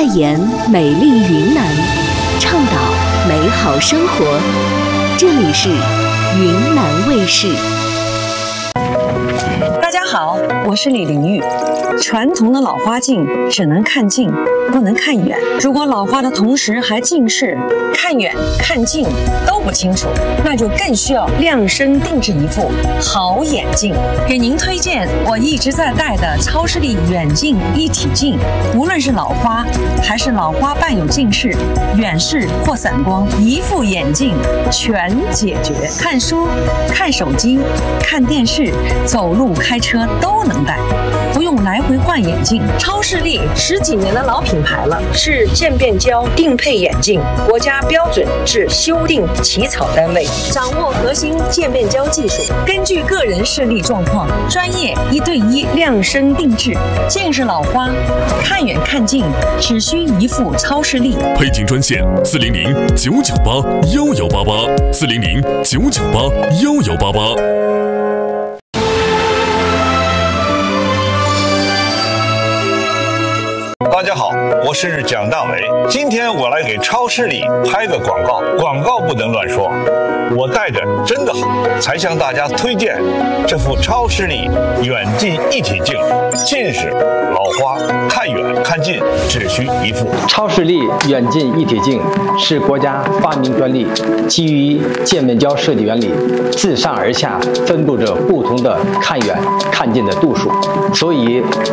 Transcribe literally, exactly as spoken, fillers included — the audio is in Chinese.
代言美丽云南，倡导美好生活。这里是云南卫视。 大家好，我是李玲玉。传统的老花镜只能看近，不能看远。如果老花的同时还近视，看远看近都不清楚，那就更需要量身定制一副好眼镜。给您推荐我一直在戴的超视力远近一体镜，无论是老花还是老花伴有近视、远视或散光，一副眼镜全解决。看书、看手机、看电视、走路、开车都能戴，不用来回换眼镜。超视力十几年的老品牌了，是渐变焦定配眼镜国家标准制修订起草单位，掌握核心渐变焦技术，根据个人视力状况，专业一对一量身定制。近视老花看远看近只需一副超视力。 配镜专线四零零九九八幺幺八八四零零九九八幺幺八八。 大家好，我是蒋大为。今天我来给超视力拍个广告，广告不能乱说，我戴着真的好，才向大家推荐这副超视力远近一体镜。近视、老花看远看近只需一副。 超视力远近一体镜是国家发明专利，基于渐变焦设计原理，自上而下分布着不同的看远看近的度数，所以